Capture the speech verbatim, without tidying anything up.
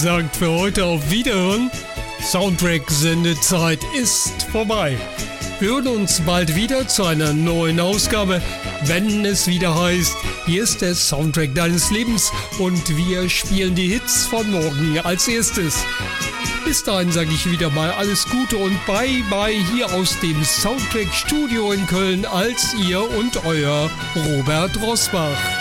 sagt für heute auf Wiederhören. Soundtrack-Sendezeit ist vorbei. Wir hören uns bald wieder zu einer neuen Ausgabe, wenn es wieder heißt, hier ist der Soundtrack deines Lebens und wir spielen die Hits von morgen als erstes. Bis dahin sage ich wieder mal alles Gute und bye bye hier aus dem Soundtrack Studio in Köln als ihr und euer Robert Rosbach.